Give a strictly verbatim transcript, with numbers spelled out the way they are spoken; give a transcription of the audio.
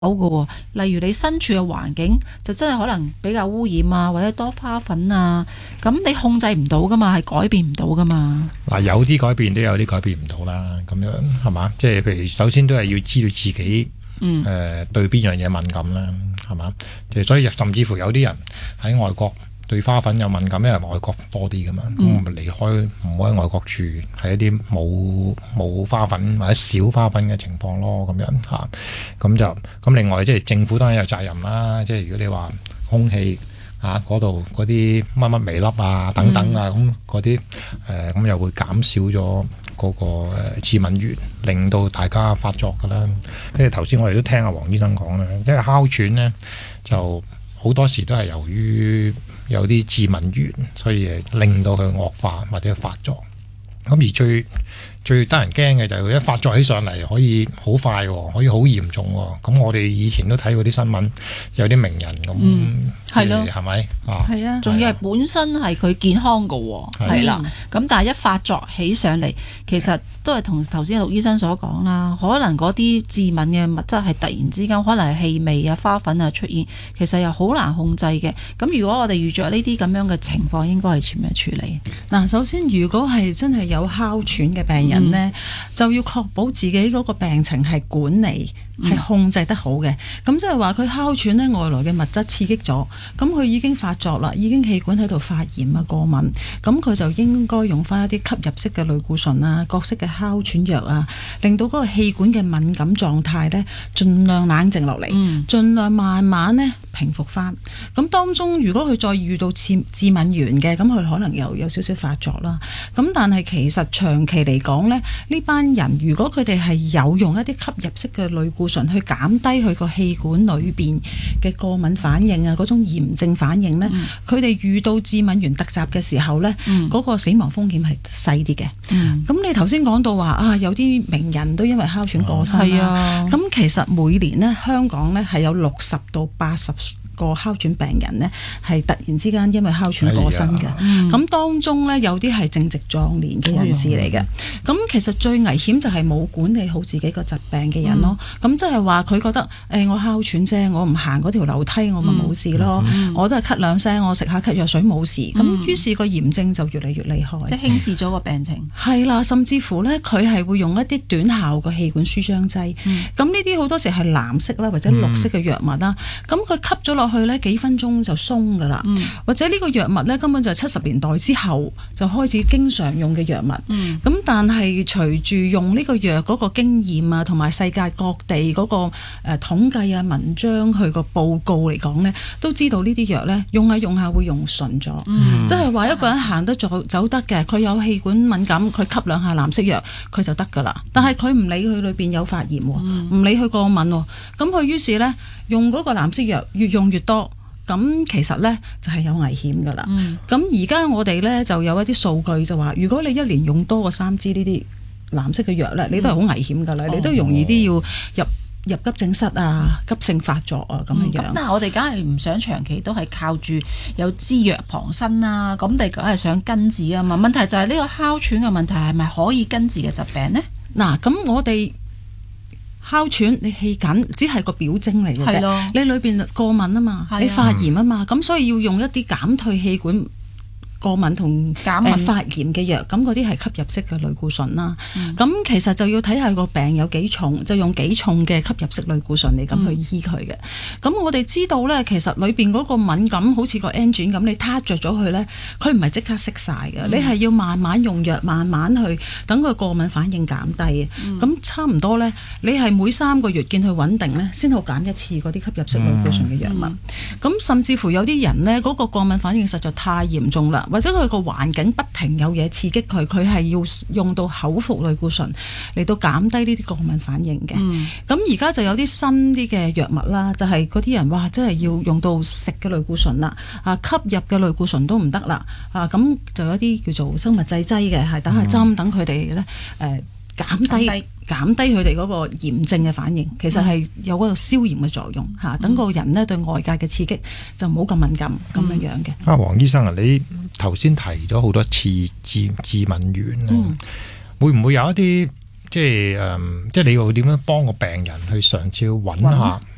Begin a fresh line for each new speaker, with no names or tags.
嘅喎，例如你身處嘅環境就真係可能比較污染啊，或者多花粉啊，咁你控制唔到噶嘛，係改變唔到噶嘛。
嗱，有啲改變都有啲改變唔到啦，咁樣係嘛？即係譬如首先都係要知道自己誒、呃、對邊樣嘢敏感啦，係嘛？即係所以甚至乎有啲人喺外國對花粉有敏感，因為外國多啲噶嘛，咁我咪離開唔好喺外國住，係一啲冇冇花粉或者少花粉嘅情況咯，咁樣嚇，咁就咁。另外即係政府當然有責任啦，即係如果你話空氣嚇嗰度嗰啲乜乜微粒啊等等啊，咁嗰啲誒咁又會減少咗嗰個誒致敏源，令到大家發作噶啦。跟住頭先我哋都聽阿黃醫生講啦，因為哮喘咧就好多時都係由於有啲致敏源，所以令到佢惡化或者發作。咁而最最得人驚嘅就係佢一發作起上嚟可以好快，可以好嚴重。咁我哋以前都睇過啲新聞，有啲名人咁，係咯、嗯，係咪啊？係啊，
仲要係本身係佢健康㗎，係啦。咁但係一發作起上嚟，其實都係同頭先陸醫生所講啦，可能嗰啲致敏嘅物質係突然之間，可能係氣味啊、花粉啊出現，其實又好難控制嘅。咁如果我哋遇着呢啲咁樣嘅情況，應該係點樣處理？
嗱，首先如果係真係有哮喘嘅病人呢，嗯、就要確保自己嗰個病情係管理係、嗯、控制得好嘅。咁即係話佢哮喘呢，外來嘅物質刺激咗，咁佢已經發作啦，已經氣管喺度發炎啊、過敏，咁佢就應該用翻一啲吸入式嘅類固醇啊、各式嘅哮喘藥啊，令到嗰個氣管嘅敏感狀態呢盡量冷靜落嚟，嗯、盡量慢慢呢平復翻。咁當中如果佢再遇到致致敏源嘅，咁佢可能又有少少發作啦。咁但係其實長期嚟講呢，呢班人如果佢哋係有用一啲吸入式嘅類固醇去減低佢個氣管裏邊嘅過敏反應啊，嗰種炎症反應呢，佢哋、嗯、遇到致敏源突襲嘅時候呢，嗰、嗯、個死亡風險係細啲嘅。咁、嗯、你頭先講到話啊，有啲名人都因為哮喘過身啦。咁、哦、其實每年呢，香港呢係有六十到八十個哮喘病人呢係突然之間因為哮喘過身嘅，咁、嗯、當中呢，有啲係正值壯年嘅人士嚟嘅。咁、哎、其實最危險就係冇管理好自己個疾病嘅人咯。咁即係話佢覺得誒、欸、我哮喘啫，我唔行嗰條樓梯我咪冇事咯，嗯、我都係咳兩聲，我食下咳藥水冇事。咁、嗯、於是個炎症就越嚟越厲害，
即係輕視咗個病情。
係啦，甚至乎呢，佢係會用一啲短效嘅氣管舒張劑。咁呢啲好多時係藍色啦或者綠色嘅藥物啦。咁佢、嗯、吸咗落去咧幾分鐘就鬆噶啦，嗯、或者呢個藥物咧根本就係七十年代之後就開始經常用嘅藥物。咁、嗯、但係隨住用呢個藥嗰個經驗啊，同埋世界各地嗰個誒統計啊文章佢個報告嚟講咧，都知道呢啲藥咧用下用下會用順咗，即係話一個人行得走走得嘅，佢有氣管敏感，佢吸兩下藍色藥佢就得噶啦。但係佢唔理佢裏邊有發炎，唔、嗯、理佢過敏，咁佢於是咧用嗰個藍色藥越用越多，咁其實呢就係、是、有危險噶啦。咁而家我哋呢就有一啲數據就話，如果你一年用多過三支呢啲藍色嘅藥呢，你都係好危險噶啦，嗯、你都容易啲要入入急症室啊、急性發作啊咁樣樣。
但係、嗯、我哋梗係唔想長期都係靠住有支藥傍身啊，咁你梗係想根治啊嘛。問題就係呢個哮喘嘅問題係咪可以根治嘅疾病呢？
嗱，咁我哋哮喘你氣緊只係個表徵嚟嘅啫，的你裏邊過敏啊嘛，的你發炎啊嘛，咁、嗯、所以要用一啲減退氣管過敏同減敏、呃、發炎嘅藥，咁嗰啲係吸入式嘅類固醇啦。咁、嗯、其實就要睇下個病有幾重，就用幾重嘅吸入式類固醇嚟咁去醫佢嘅。咁、嗯、我哋知道咧，其實裏邊嗰個敏感好似個 engine 咁，你撻着咗佢咧，佢唔係即刻熄晒嘅，嗯、你係要慢慢用藥，慢慢去等佢過敏反應減低嘅。咁、嗯、差唔多咧，你係每三個月見佢穩定咧，先好減一次嗰啲吸入式類固醇嘅藥物。咁、嗯、甚至乎有啲人咧，嗰、那個過敏反應實在太嚴重啦。或者佢個環境不停有嘢刺激佢，佢係要用到口服類固醇嚟到減低呢啲過敏反應嘅。咁而家就有啲新啲嘅藥物啦，就係嗰啲人哇，真係要用到食嘅類固醇啦，啊吸入嘅類固醇都唔得啦，啊咁就有啲叫做生物製劑嘅，係打下針等佢哋咧誒減低減低佢哋嗰個炎症嘅反應，其實係有嗰個消炎嘅作用嚇，等個人咧對外界嘅刺激就唔好咁敏感咁樣樣嘅。
啊，黃醫生啊，你頭先提咗好多次致致敏源咧，嗯、會唔會有一啲即係誒，即係你會點樣幫個病人去嘗試去揾下